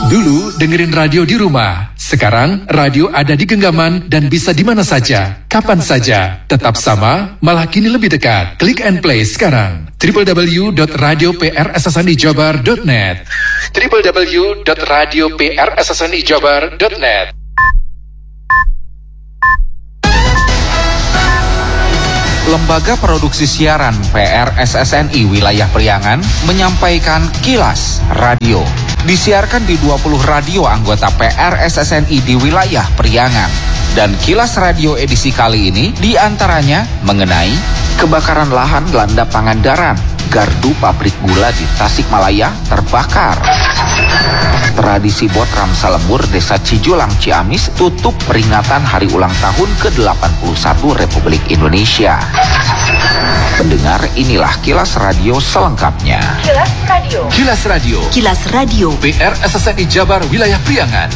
Dulu dengerin radio di rumah. Sekarang radio ada di genggaman dan bisa di mana saja, kapan saja. Tetap sama, malah kini lebih dekat. Klik and play sekarang. www.radioprssnijabar.net www.radioprssnijabar.net. Lembaga Produksi Siaran PRSSNI Wilayah Priangan menyampaikan Kilas Radio. Disiarkan di 20 radio anggota PRSSNI di wilayah Priangan. Dan Kilas Radio edisi kali ini diantaranya mengenai kebakaran lahan Landa Pangandaran, gardu pabrik gula di Tasikmalaya terbakar. Tradisi Botram Salembur Desa Cijulang Ciamis tutup peringatan hari ulang tahun ke-81 Republik Indonesia. Pendengar, inilah Kilas Radio selengkapnya. Kilas Radio. Kilas Radio. Kilas Radio. PRSSNI Jabar Wilayah Priangan.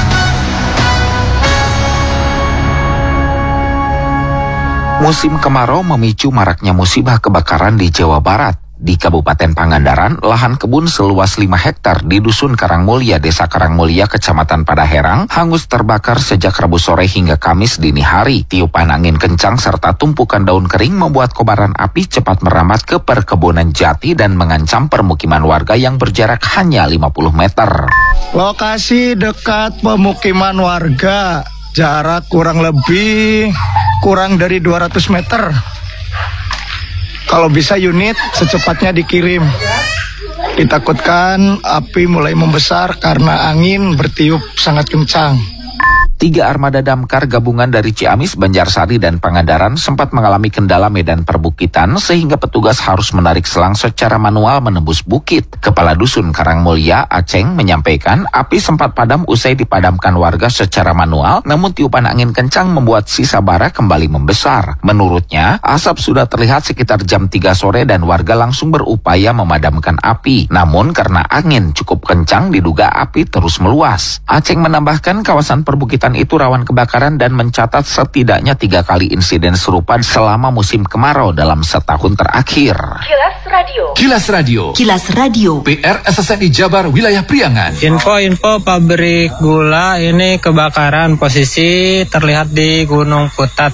Musim kemarau memicu maraknya musibah kebakaran di Jawa Barat. Di Kabupaten Pangandaran, lahan kebun seluas 5 hektar di Dusun Karangmulya, Desa Karangmulya, Kecamatan Padaherang, hangus terbakar sejak Rabu sore hingga Kamis dini hari. Tiupan angin kencang serta tumpukan daun kering membuat kobaran api cepat merambat ke perkebunan jati dan mengancam permukiman warga yang berjarak hanya 50 meter. Lokasi dekat pemukiman warga, jarak kurang dari 200 meter. Kalau bisa unit secepatnya dikirim. Ditakutkan api mulai membesar karena angin bertiup sangat kencang. 3 armada damkar gabungan dari Ciamis, Banjarsari, dan Pangandaran sempat mengalami kendala medan perbukitan sehingga petugas harus menarik selang secara manual menembus bukit. Kepala Dusun Karangmulya, Aceng, menyampaikan api sempat padam usai dipadamkan warga secara manual, namun tiupan angin kencang membuat sisa bara kembali membesar. Menurutnya, asap sudah terlihat sekitar jam 3 sore dan warga langsung berupaya memadamkan api. Namun karena angin cukup kencang, diduga api terus meluas. Aceng menambahkan kawasan perbukitan itu rawan kebakaran dan mencatat setidaknya 3 kali insiden serupa selama musim kemarau dalam setahun terakhir. Kilas Radio. Kilas Radio. Kilas Radio. PRSSNI Jabar Wilayah Priangan. Info pabrik gula ini kebakaran, posisi terlihat di Gunung Putat.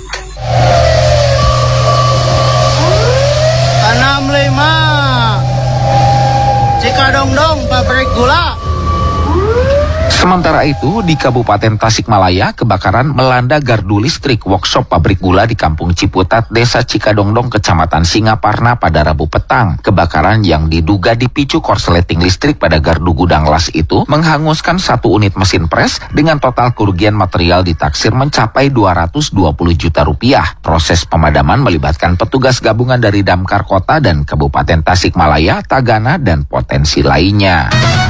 65 Cikadongdong pabrik gula. Sementara itu, di Kabupaten Tasikmalaya, kebakaran melanda gardu listrik workshop pabrik gula di Kampung Ciputat, Desa Cikadongdong, Kecamatan Singaparna pada Rabu petang. Kebakaran yang diduga dipicu korsleting listrik pada gardu gudang las itu menghanguskan 1 unit mesin pres dengan total kerugian material ditaksir mencapai 220 juta rupiah. Proses pemadaman melibatkan petugas gabungan dari Damkar Kota dan Kabupaten Tasikmalaya, Tagana, dan potensi lainnya.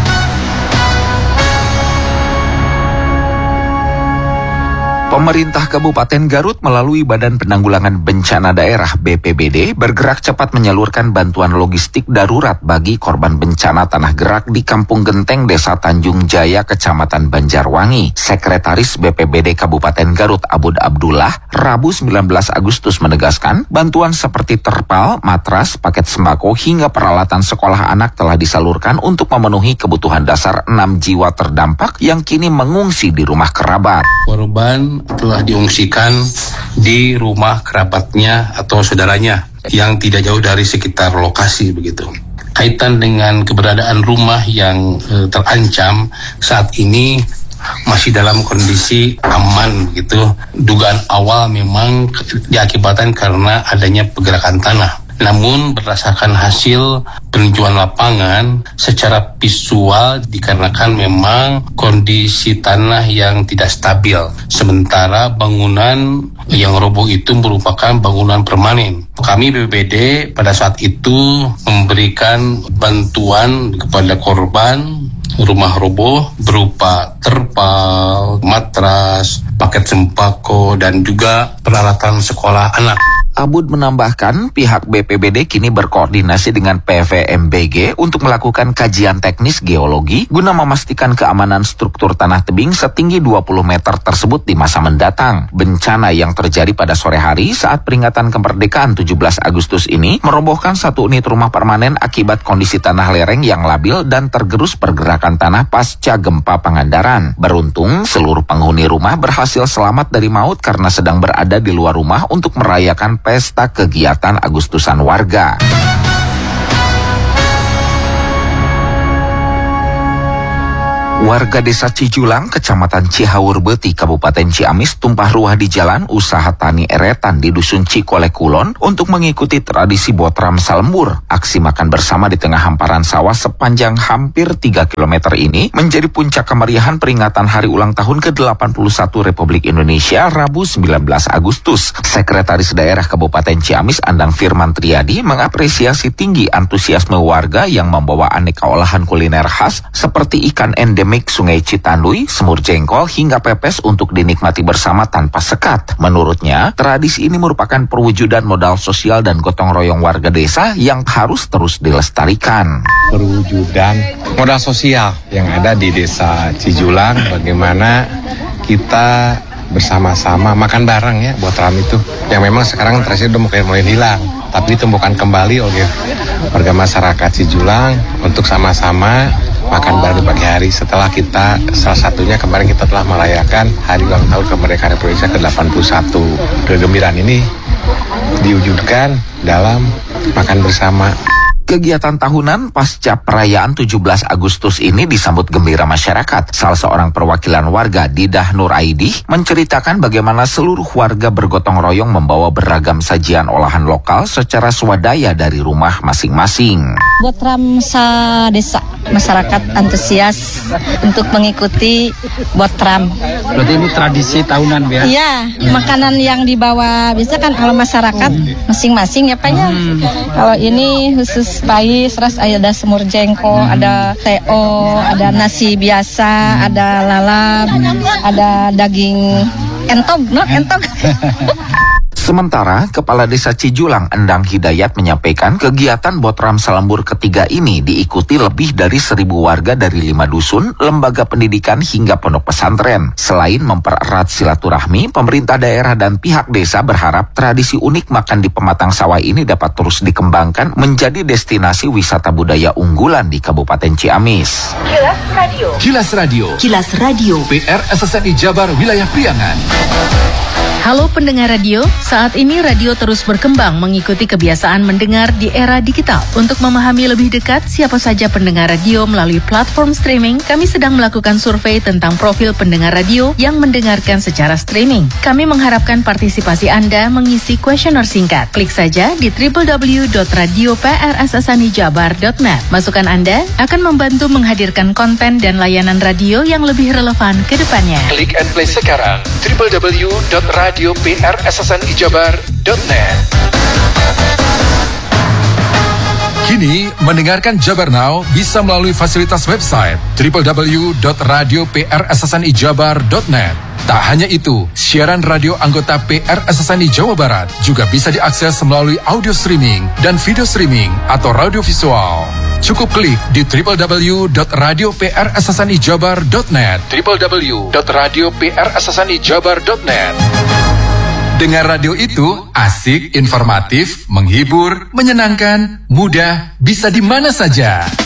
Pemerintah Kabupaten Garut melalui Badan Penanggulangan Bencana Daerah BPBD bergerak cepat menyalurkan bantuan logistik darurat bagi korban bencana tanah gerak di Kampung Genteng, Desa Tanjung Jaya, Kecamatan Banjarwangi. Sekretaris BPBD Kabupaten Garut Abud Abdullah Rabu 19 Agustus menegaskan bantuan seperti terpal, matras, paket sembako hingga peralatan sekolah anak telah disalurkan untuk memenuhi kebutuhan dasar 6 jiwa terdampak yang kini mengungsi di rumah kerabat. Korban telah diungsikan di rumah kerabatnya atau saudaranya yang tidak jauh dari sekitar lokasi begitu. Kaitan dengan keberadaan rumah yang terancam saat ini masih dalam kondisi aman gitu. Dugaan awal memang diakibatkan karena adanya pergerakan tanah. Namun berdasarkan hasil peninjauan lapangan secara visual dikarenakan memang kondisi tanah yang tidak stabil. Sementara bangunan yang roboh itu merupakan bangunan permanen. Kami BPBD pada saat itu memberikan bantuan kepada korban rumah roboh berupa terpal, matras, paket sembako, dan juga peralatan sekolah anak. Abud menambahkan pihak BPBD kini berkoordinasi dengan PVMBG untuk melakukan kajian teknis geologi guna memastikan keamanan struktur tanah tebing setinggi 20 meter tersebut di masa mendatang. Bencana yang terjadi pada sore hari saat peringatan kemerdekaan 17 Agustus ini merobohkan satu unit rumah permanen akibat kondisi tanah lereng yang labil dan tergerus pergerakan tanah pasca gempa Pangandaran. Beruntung seluruh penghuni rumah berhasil selamat dari maut karena sedang berada di luar rumah untuk merayakan pesta kegiatan Agustusan warga. Warga desa Cijulang, kecamatan Cihaur Beuti, Kabupaten Ciamis tumpah ruah di jalan usaha tani eretan di Dusun Cikole Kulon untuk mengikuti tradisi Botram Salembur. Aksi makan bersama di tengah hamparan sawah sepanjang hampir 3 km ini menjadi puncak kemeriahan peringatan hari ulang tahun ke-81 Republik Indonesia Rabu 19 Agustus. Sekretaris Daerah Kabupaten Ciamis Andang Firman Triadi mengapresiasi tinggi antusiasme warga yang membawa aneka olahan kuliner khas seperti ikan endemik Sungai Citanduy, semur jengkol hingga pepes untuk dinikmati bersama tanpa sekat. Menurutnya, tradisi ini merupakan perwujudan modal sosial dan gotong royong warga desa yang harus terus dilestarikan. Perwujudan modal sosial yang ada di desa Cijulang, bagaimana kita bersama-sama makan bareng ya buat ram itu. Yang memang sekarang tradisi udah mulai hilang, tapi ditumbuhkan kembali oleh warga masyarakat Cijulang untuk sama-sama makan bareng pagi hari setelah kita salah satunya kemarin kita telah merayakan hari ulang tahun kemerdekaan Republik Indonesia ke-81. Kegembiraan ini diwujudkan dalam makan bersama. Kegiatan tahunan pasca perayaan 17 Agustus ini disambut gembira masyarakat. Salah seorang perwakilan warga, Didah Nur Aidih, menceritakan bagaimana seluruh warga bergotong royong membawa beragam sajian olahan lokal secara swadaya dari rumah masing-masing. Botram desa, masyarakat antusias untuk mengikuti Botram. Berarti ini tradisi tahunan ya? Iya, makanan yang dibawa biasa kan kalau masyarakat masing-masing ya Pak ya. Kalau ini khusus pais, terus ada semur jengkol, ada teo, ada nasi biasa, ada lalap, ada daging entog, entog. Sementara, Kepala Desa Cijulang Endang Hidayat menyampaikan kegiatan Botram Salembur ketiga ini diikuti lebih dari 1.000 warga dari 5 dusun, lembaga pendidikan hingga pondok pesantren. Selain mempererat silaturahmi, pemerintah daerah dan pihak desa berharap tradisi unik makan di pematang sawah ini dapat terus dikembangkan menjadi destinasi wisata budaya unggulan di Kabupaten Ciamis. Kilas Radio. Kilas Radio. Kilas Radio. PR SSNI Jabar Wilayah Priangan. Halo pendengar radio, saat ini radio terus berkembang mengikuti kebiasaan mendengar di era digital. Untuk memahami lebih dekat siapa saja pendengar radio melalui platform streaming, kami sedang melakukan survei tentang profil pendengar radio yang mendengarkan secara streaming. Kami mengharapkan partisipasi Anda mengisi kuesioner singkat. Klik saja di www.radio.prssanijabar.net. Masukan Anda akan membantu menghadirkan konten dan layanan radio yang lebih relevan ke depannya. Klik and play sekarang www.radio.prssanijabar.net. Kini, mendengarkan Jabar Now bisa melalui fasilitas website www.radio.prssanijabar.net. Tak hanya itu, siaran radio anggota PRSSNI Jawa Barat juga bisa diakses melalui audio streaming dan video streaming atau radio visual. Cukup klik di www.radio.prssanijabar.net, www.radio.prssanijabar.net. Dengar radio itu asik, informatif, menghibur, menyenangkan, mudah, bisa di mana saja.